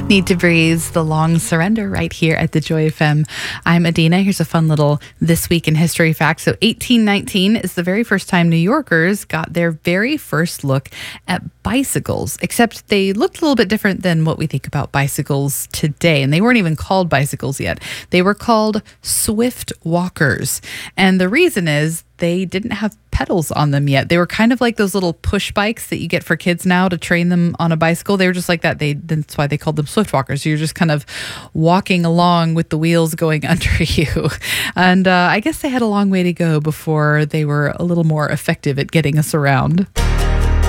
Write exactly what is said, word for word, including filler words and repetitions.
Need to Breeze, The Long Surrender, right here at the Joy F M. I'm Adina. Here's a fun little This Week in History fact. So eighteen nineteen is the very first time New Yorkers got their very first look at bicycles, except they looked a little bit different than what we think about bicycles today. And they weren't even called bicycles yet. They were called Swift Walkers. And the reason is they didn't have pedals on them yet. They were kind of like those little push bikes that you get for kids now to train them on a bicycle. They were just like that. They That's why they called them Swift Walkers. You're just kind of walking along with the wheels going under you. And uh, I guess they had a long way to go before they were a little more effective at getting us around.